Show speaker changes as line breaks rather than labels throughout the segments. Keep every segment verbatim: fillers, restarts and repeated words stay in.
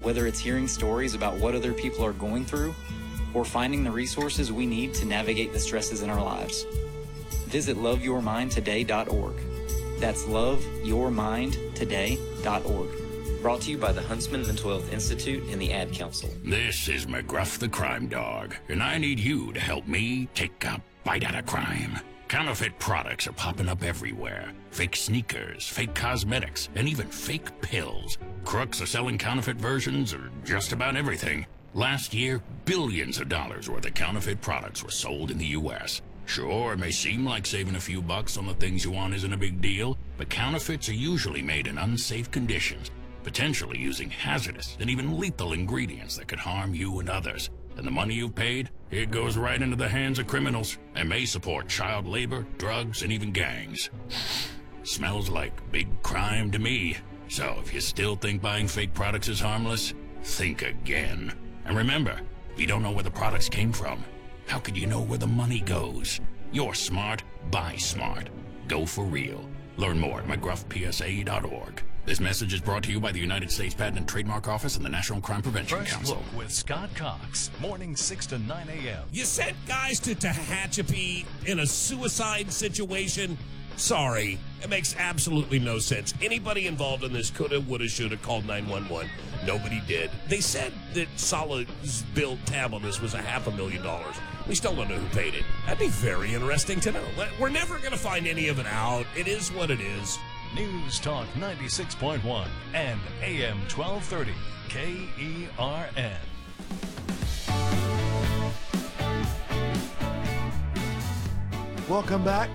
Whether it's hearing stories about what other people are going through or finding the resources we need to navigate the stresses in our lives. Visit love your mind today dot org. That's love your mind today dot org. Brought to you by the Huntsman Mental Health Institute and the Ad Council.
This is McGruff the Crime Dog, and I need you to help me take a bite out of crime. Counterfeit products are popping up everywhere. Fake sneakers, fake cosmetics, and even fake pills. Crooks are selling counterfeit versions of just about everything. Last year, billions of dollars worth of counterfeit products were sold in the U S Sure, it may seem like saving a few bucks on the things you want isn't a big deal, but counterfeits are usually made in unsafe conditions, potentially using hazardous and even lethal ingredients that could harm you and others. And the money you've paid, it goes right into the hands of criminals and may support child labor, drugs, and even gangs. Smells like big crime to me. So if you still think buying fake products is harmless, think again. And remember, if you don't know where the products came from, how could you know where the money goes? You're smart, buy smart. Go for real. Learn more at mcgruff p s a dot org. This message is brought to you by the United States Patent and Trademark Office and the National Crime Prevention
First
Council.
Look with Scott Cox, morning six to nine a.m.
You sent guys to Tehachapi in a suicide situation? Sorry, it makes absolutely no sense. Anybody involved in this coulda, woulda, shoulda called nine one one. Nobody did. They said that Solid's bill tab on this was a half a million dollars. We still don't know who paid it. That'd be very interesting to know. We're never going to find any of it out. It is what it is.
News Talk ninety-six point one and A M twelve thirty K E R N.
Welcome back.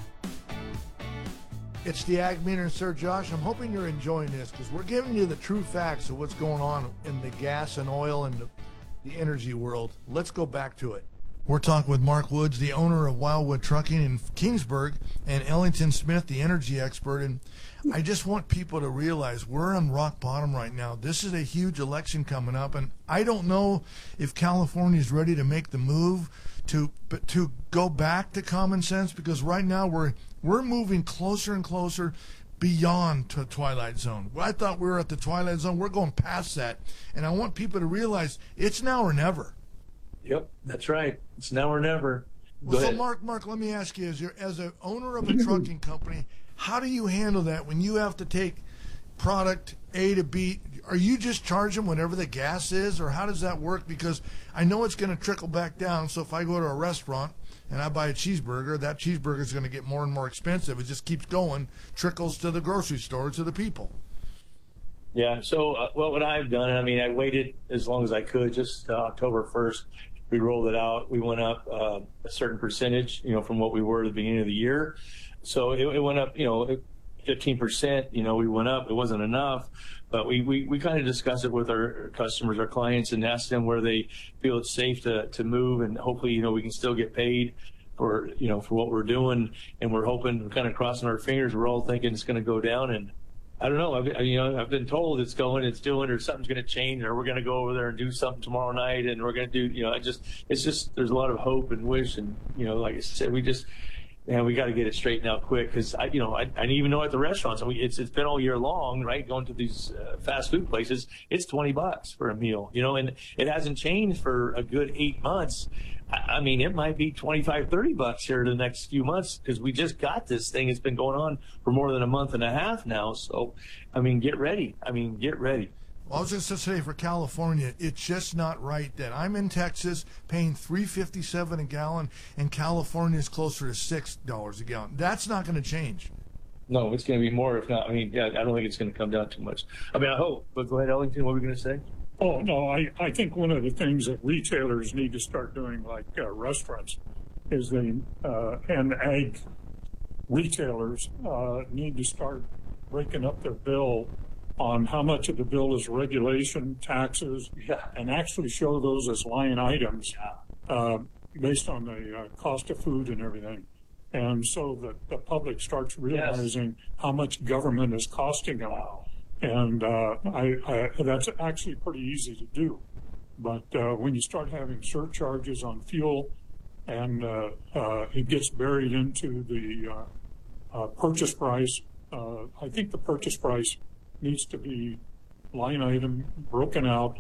It's the Ag Meter and Sir Josh. I'm hoping you're enjoying this because we're giving you the true facts of what's going on in the gas and oil and the, the energy world. Let's go back to it. We're talking with Mark Woods, the owner of Wildwood Trucking in Kingsburg, and Ellington Smith, the energy expert. And I just want people to realize we're on rock bottom right now. This is a huge election coming up, and I don't know if California is ready to make the move to to go back to common sense, because right now we're we're moving closer and closer beyond to twilight zone. I thought we were at the twilight zone. We're going past that, and I want people to realize it's now or never.
Yep, that's right. It's now or never. Go
Well, so
ahead.
Mark, Mark, let me ask you, as your as an owner of a trucking company, how do you handle that when you have to take product A to B? Are you just charging whatever the gas is, or how does that work? Because I know it's going to trickle back down. So if I go to a restaurant and I buy a cheeseburger, that cheeseburger is going to get more and more expensive. It just keeps going, trickles to the grocery store, to the people.
Yeah, so uh, well, what I've done, I mean, I waited as long as I could. Just uh, October first, we rolled it out. We went up uh, a certain percentage, you know, from what we were at the beginning of the year. So it, it went up, you know, fifteen percent, you know, we went up. It wasn't enough, but we, we, we kind of discussed it with our customers, our clients, and asked them where they feel it's safe to, to move. And hopefully, you know, we can still get paid for, you know, for what we're doing. And we're hoping, we're kind of crossing our fingers. We're all thinking it's going to go down. And I don't know. I've, you know, I've been told it's going, it's doing, or something's going to change, or we're going to go over there and do something tomorrow night, and we're going to do, you know, I just, it's just, there's a lot of hope and wish, and, you know, like I said, we just, man, we got to get it straightened out quick, because I, you know, I, I didn't even know at the restaurants, I mean, it's, it's been all year long, right? Going to these uh, fast food places, it's twenty bucks for a meal, you know, and it hasn't changed for a good eight months. I mean, it might be twenty-five, thirty bucks here in the next few months, because we just got this thing. It's been going on for more than a month and a half now. So, I mean, get ready. I mean, get ready.
Well, I was just to say, for California, it's just not right that I'm in Texas paying three fifty-seven a gallon, and California is closer to six dollars a gallon. That's not going to change.
No, it's going to be more, if not. I mean, yeah, I don't think it's going to come down too much. I mean, I hope. But go ahead, Ellington. What were we going to say?
Oh, no, I, I think one of the things that retailers need to start doing, like uh, restaurants, is they, uh, and ag retailers uh, need to start breaking up their bill on how much of the bill is regulation, taxes,
Yeah.
and actually show those as line items uh, based on the uh, cost of food and everything. And so that the public starts realizing yes. how much government is costing them. Wow. And uh, I, I, that's actually pretty easy to do. But uh, when you start having surcharges on fuel, and uh, uh, it gets buried into the uh, uh, purchase price, uh, I think the purchase price needs to be line item broken out